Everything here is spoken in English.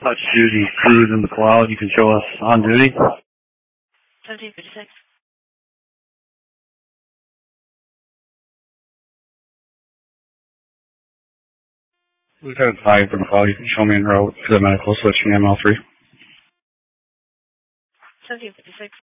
Touch duty, cruise in the cloud. You can show us on duty. 1756. Lieutenant Ty from the cloud. You can show me en route to the medical switching ML3. 1756.